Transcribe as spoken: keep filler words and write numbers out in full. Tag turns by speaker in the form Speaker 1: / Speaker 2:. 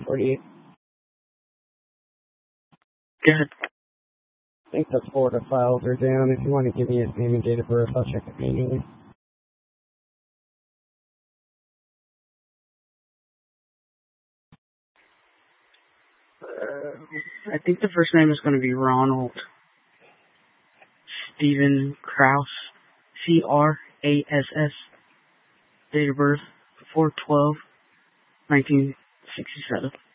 Speaker 1: forty-eight.
Speaker 2: Good.
Speaker 1: I think the Florida files are down. If you want to give me his name and date of birth, I'll check it manually.
Speaker 2: Uh, I think the first name is going to be Ronald Stephen Kraus. C R A S S. Date of birth four twelve nineteen sixty-seven.